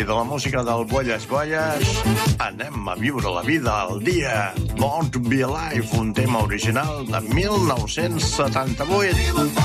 i de la música del Bolles Bolles, anem a viure la vida al dia. Born to be Alive, un tema original de 1978.